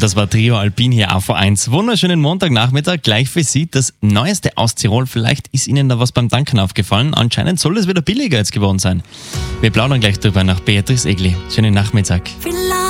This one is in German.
Das war Trio Alpin hier AV1. Wunderschönen Montagnachmittag, gleich für Sie. Das Neueste aus Tirol. Vielleicht ist Ihnen da was beim Tanken aufgefallen. Anscheinend soll es wieder billiger jetzt geworden sein. Wir plaudern gleich drüber nach Beatrice Egli. Schönen Nachmittag. Vielleicht